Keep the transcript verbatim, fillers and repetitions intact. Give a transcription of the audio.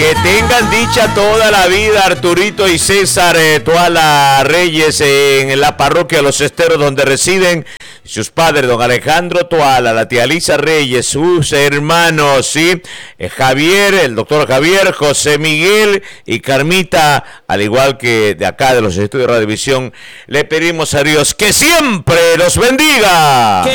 Que tengan dicha toda la vida Arturito y César eh, Toala Reyes eh, en la parroquia de Los Esteros, donde residen sus padres, don Alejandro Toala, la tía Lisa Reyes, sus hermanos, ¿sí? Eh, Javier, el doctor Javier, José Miguel y Carmita, al igual que de acá de los estudios de Radiovisión. Le pedimos a Dios que siempre los bendiga.